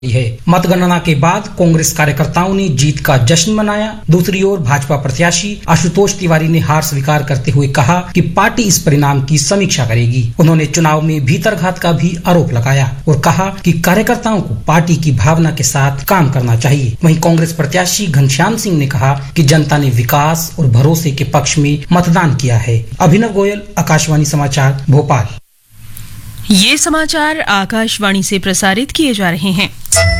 है। मतगणना के बाद कांग्रेस कार्यकर्ताओं ने जीत का जश्न मनाया। दूसरी ओर भाजपा प्रत्याशी आशुतोष तिवारी ने हार स्वीकार करते हुए कहा कि पार्टी इस परिणाम की समीक्षा करेगी। उन्होंने चुनाव में भीतरघात का भी आरोप लगाया और कहा कि कार्यकर्ताओं को पार्टी की भावना के साथ काम करना चाहिए। वहीं कांग्रेस प्रत्याशी घनश्याम सिंह ने कहा कि जनता ने विकास और भरोसे के पक्ष में मतदान किया है। अभिनव गोयल, आकाशवाणी समाचार, भोपाल। ये समाचार आकाशवाणी से प्रसारित किए जा रहे हैं।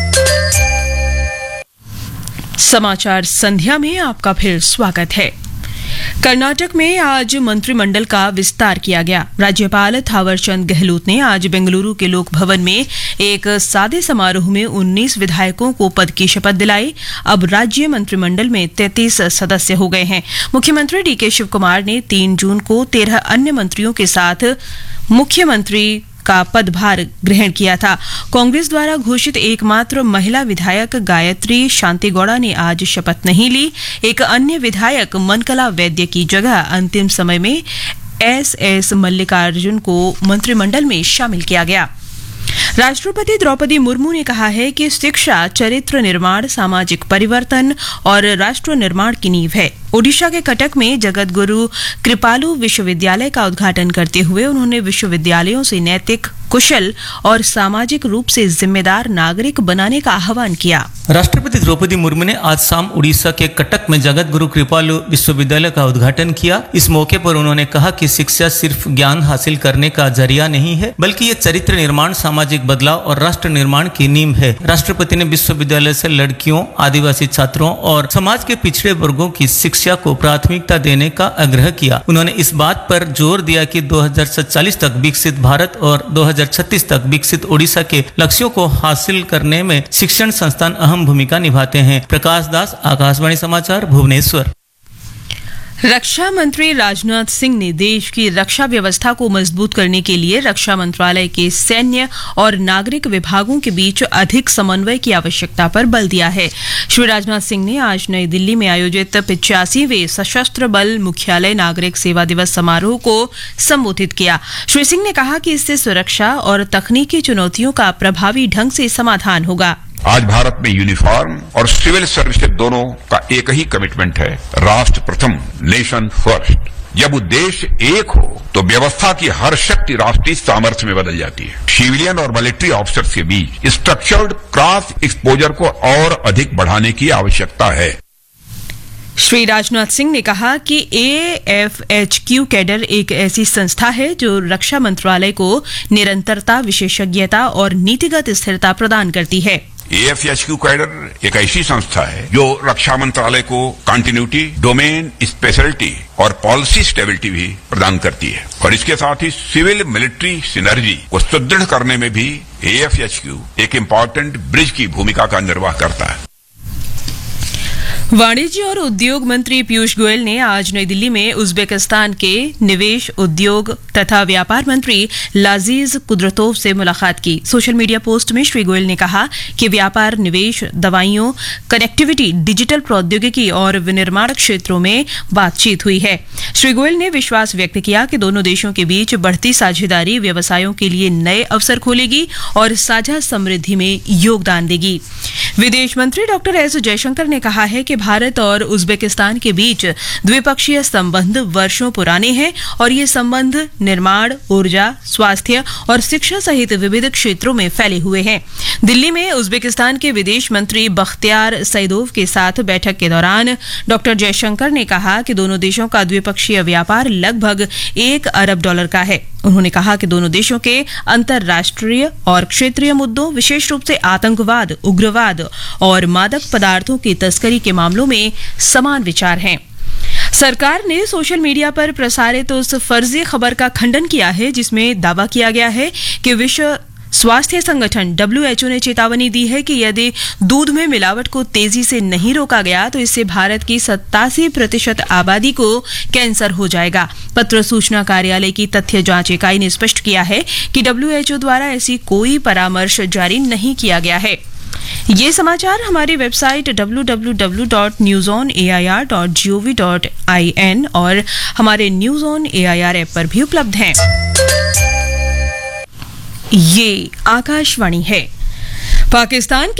समाचार संध्या में आपका फिर स्वागत है। कर्नाटक में आज मंत्रिमंडल का विस्तार किया गया। राज्यपाल थावरचंद गहलोत ने आज बेंगलुरु के लोक भवन में एक सादे समारोह में 19 विधायकों को पद की शपथ दिलाई। अब राज्य मंत्रिमंडल में 33 सदस्य हो गए हैं। मुख्यमंत्री डीके शिव कुमार ने 3 जून को 13 अन्य मंत्रियों के साथ मुख्यमंत्री का पदभार ग्रहण किया था। कांग्रेस द्वारा घोषित एकमात्र महिला विधायक गायत्री शांतिगौड़ा ने आज शपथ नहीं ली। एक अन्य विधायक मनकला वैद्य की जगह अंतिम समय में एस मल्लिकार्जुन को मंत्रिमंडल में शामिल किया गया। राष्ट्रपति द्रौपदी मुर्मू ने कहा है कि शिक्षा चरित्र निर्माण, सामाजिक परिवर्तन और राष्ट्र निर्माण की नींव है। ओडिशा के कटक में जगत गुरु कृपालु विश्वविद्यालय का उद्घाटन करते हुए उन्होंने विश्वविद्यालयों से नैतिक, कुशल और सामाजिक रूप से जिम्मेदार नागरिक बनाने का आह्वान किया। राष्ट्रपति द्रौपदी मुर्मू ने आज शाम उड़ीसा के कटक में जगत गुरु कृपालु विश्वविद्यालय का उद्घाटन किया। इस मौके पर उन्होंने कहा कि शिक्षा सिर्फ ज्ञान हासिल करने का जरिया नहीं है, बल्कि ये चरित्र निर्माण, सामाजिक बदलाव और राष्ट्र निर्माण की नींव है। राष्ट्रपति ने विश्वविद्यालय से लड़कियों, आदिवासी छात्रों और समाज के पिछड़े वर्गों की शिक्षा को प्राथमिकता देने का आग्रह किया। उन्होंने इस बात पर जोर दिया कि 2047 तक विकसित भारत और 2036 तक विकसित ओडिशा के लक्ष्यों को हासिल करने में शिक्षण संस्थान अहम भूमिका निभाते हैं। प्रकाश दास, आकाशवाणी समाचार, भुवनेश्वर। रक्षा मंत्री राजनाथ सिंह ने देश की रक्षा व्यवस्था को मजबूत करने के लिए रक्षा मंत्रालय के सैन्य और नागरिक विभागों के बीच अधिक समन्वय की आवश्यकता पर बल दिया है। श्री राजनाथ सिंह ने आज नई दिल्ली में आयोजित 85वें सशस्त्र बल मुख्यालय नागरिक सेवा दिवस समारोह को संबोधित किया। श्री सिंह ने कहा कि इससे सुरक्षा और तकनीकी चुनौतियों का प्रभावी ढंग से समाधान होगा। आज भारत में यूनिफॉर्म और सिविल सर्विसेज दोनों का एक ही कमिटमेंट है, राष्ट्र प्रथम, नेशन फर्स्ट। जब उद्देश्य एक हो तो व्यवस्था की हर शक्ति राष्ट्रीय सामर्थ्य में बदल जाती है। सिविलियन और मिलिट्री ऑफिसर्स के बीच स्ट्रक्चर्ड क्रॉस एक्सपोजर को और अधिक बढ़ाने की आवश्यकता है। श्री राजनाथ सिंह ने कहा कि AFHQ कैडर एक ऐसी संस्था है जो रक्षा मंत्रालय को निरंतरता, विशेषज्ञता और नीतिगत स्थिरता प्रदान करती है। AFHQ कैडर एक ऐसी संस्था है जो रक्षा मंत्रालय को कंटिन्यूटी, डोमेन स्पेशलिटी और पॉलिसी स्टेबिलिटी भी प्रदान करती है। और इसके साथ ही सिविल मिलिट्री सिनर्जी को सुदृढ़ करने में भी AFHQ एक इम्पोर्टेंट ब्रिज की भूमिका का निर्वाह करता है। वाणिज्य और उद्योग मंत्री पीयूष गोयल ने आज नई दिल्ली में उज्बेकिस्तान के निवेश, उद्योग तथा व्यापार मंत्री लाजीज कुदरतोव से मुलाकात की। सोशल मीडिया पोस्ट में श्री गोयल ने कहा कि व्यापार, निवेश, दवाइयों, कनेक्टिविटी, डिजिटल प्रौद्योगिकी और विनिर्माण क्षेत्रों में बातचीत हुई है। श्री गोयल ने विश्वास व्यक्त किया कि दोनों देशों के बीच बढ़ती साझेदारी व्यवसायों के लिए नए अवसर खोलेगी और साझा समृद्धि में योगदान देगी। विदेश मंत्री डॉक्टर एस जयशंकर ने कहा है कि भारत और उज्बेकिस्तान के बीच द्विपक्षीय संबंध वर्षों पुराने हैं और ये संबंध निर्माण, ऊर्जा, स्वास्थ्य और शिक्षा सहित विविध क्षेत्रों में फैले हुए हैं। दिल्ली में उज्बेकिस्तान के विदेश मंत्री बख्तियार सईदोव के साथ बैठक के दौरान डॉक्टर जयशंकर ने कहा कि दोनों देशों का द्विपक्षीय व्यापार लगभग $1 अरब का है। उन्होंने कहा कि दोनों देशों के अंतर्राष्ट्रीय और क्षेत्रीय मुद्दों, विशेष रूप से आतंकवाद, उग्रवाद और मादक पदार्थों की तस्करी के मामलों में समान विचार हैं। सरकार ने सोशल मीडिया पर प्रसारित उस फर्जी खबर का खंडन किया है जिसमें दावा किया गया है कि विश्व स्वास्थ्य संगठन WHO ने चेतावनी दी है कि यदि दूध में मिलावट को तेजी से नहीं रोका गया तो इससे भारत की 87% आबादी को कैंसर हो जाएगा। पत्र सूचना कार्यालय की तथ्य जांच इकाई ने स्पष्ट किया है कि WHO द्वारा ऐसी कोई परामर्श जारी नहीं किया गया है। ये समाचार हमारी वेबसाइट www.newsonair.gov.in और हमारे न्यूज ऑन AIR ऐप पर भी उपलब्ध हैं। ये आकाशवाणी है। पाकिस्तान